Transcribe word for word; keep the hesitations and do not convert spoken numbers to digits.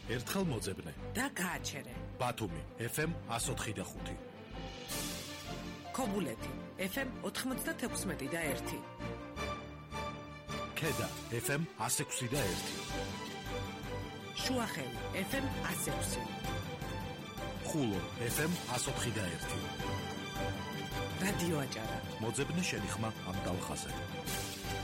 ერთხელ მოძებნე და გააჩერე. ბათუმი ეფ ემ one oh four და five. ქობულეთი ეფ ემ ninety-six და one. ქედა ეფ ემ one oh six და one. შუახევი ეფ ემ one oh six. ხულო ეფ ემ one oh four და one. რადიო აჭარა. მოძებნე შენი ხმა ამ ტალხაზე.